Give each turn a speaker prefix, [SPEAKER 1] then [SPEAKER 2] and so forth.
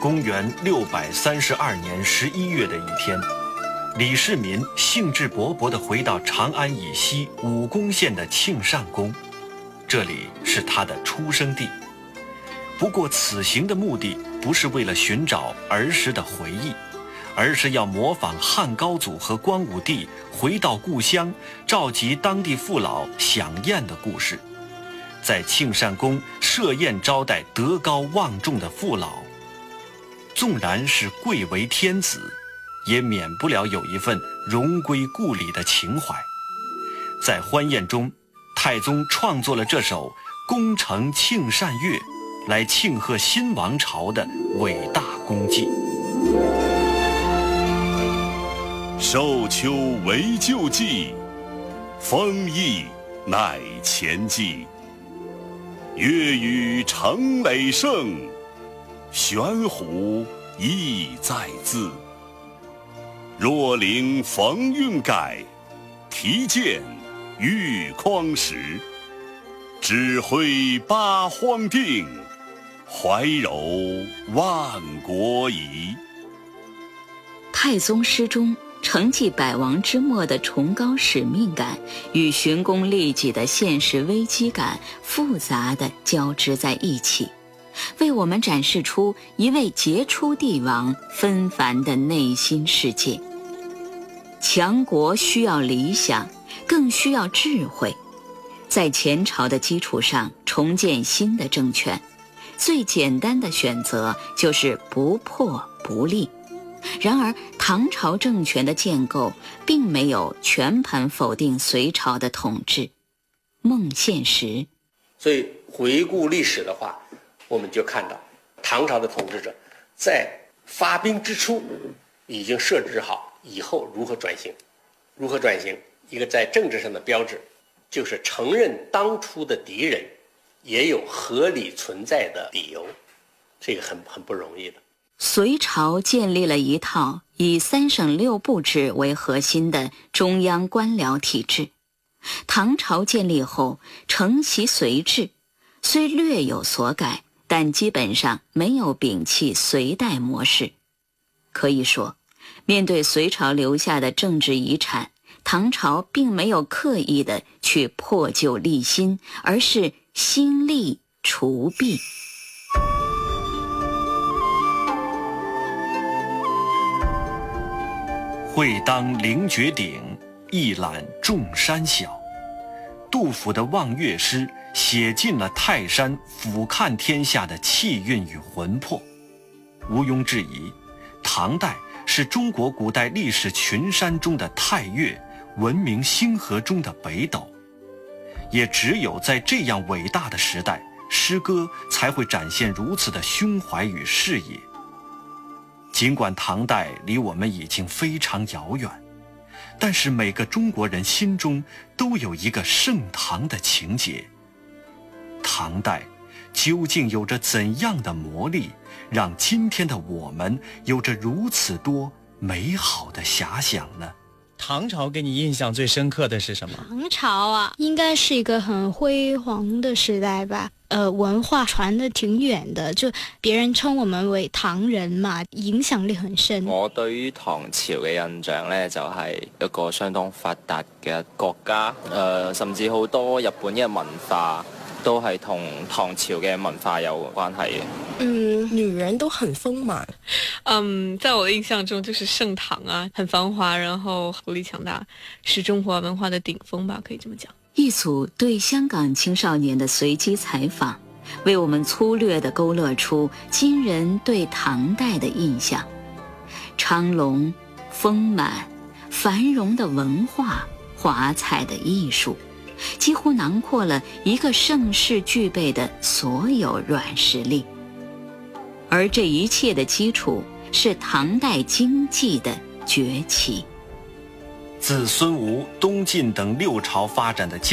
[SPEAKER 1] 公元632年11月的一天，李世民兴致勃勃地回到长安以西武功县的庆善宫，这里是他的出生地。不过此行的目的不是为了寻找儿时的回忆，而是要模仿汉高祖和光武帝回到故乡，召集当地父老享宴的故事，在庆善宫设宴招待德高望重的父老。纵然是贵为天子，也免不了有一份荣归故里的情怀。在欢宴中，太宗创作了这首《宫城庆善乐》，来庆贺新王朝的伟大功绩。
[SPEAKER 2] 受秋为旧季，丰邑乃前季。乐与成累盛，玄壶意在兹。若灵逢韵改，题剑玉匡时。指挥八荒定，怀柔万国仪。
[SPEAKER 3] 太宗诗中承继百王之末的崇高使命感与寻功利己的现实危机感复杂地交织在一起，为我们展示出一位杰出帝王纷繁的内心世界。强国需要理想，更需要智慧。在前朝的基础上重建新的政权，最简单的选择就是不破不立。然而唐朝政权的建构并没有全盘否定隋朝的统治。孟宪实。
[SPEAKER 4] 所以回顾历史的话，我们就看到唐朝的统治者在发兵之初已经设置好以后如何转型。如何转型，一个在政治上的标志就是承认当初的敌人也有合理存在的理由，这个很不容易的。
[SPEAKER 3] 隋朝建立了一套以3省6部制为核心的中央官僚体制。唐朝建立后承袭隋制，虽略有所改，但基本上没有摒弃隋代模式。可以说，面对隋朝留下的政治遗产，唐朝并没有刻意的去破旧立新，而是兴利除弊。
[SPEAKER 1] 会当凌绝顶，一览众山小。杜甫的望岳诗写尽了泰山俯瞰天下的气韵与魂魄。毋庸置疑，唐代是中国古代历史群山中的太岳，文明星河中的北斗。也只有在这样伟大的时代，诗歌才会展现如此的胸怀与视野。尽管唐代离我们已经非常遥远，但是每个中国人心中都有一个盛唐的情节。唐代究竟有着怎样的魔力，让今天的我们有着如此多美好的遐想呢？
[SPEAKER 5] 唐朝给你印象最深刻的是什么？
[SPEAKER 6] 唐朝啊，应该是一个很辉煌的时代吧。文化傳得挺遠的，就別人稱我們為唐人嘛，影響力很深。
[SPEAKER 7] 我對於唐朝嘅印象呢，就係一個相當發達嘅國家，甚至好多日本嘅文化都係同唐朝嘅文化有關係嘅。
[SPEAKER 8] 女人都很豐滿。
[SPEAKER 9] 在我的印象中就是盛唐啊，很繁華，然後國力強大，是中華文化的頂峰吧，可以這麼講。
[SPEAKER 3] 一組對香港青少年的隨機採訪，為我們粗略地勾勒出今人對唐代的印象。昌隆、豐滿、繁榮的文化，華彩的藝術，幾乎囊括了一個盛世具備的所有軟實力。而這一切的基礎是唐代經濟的崛起。
[SPEAKER 1] 自孫吳、東晉等6朝發展的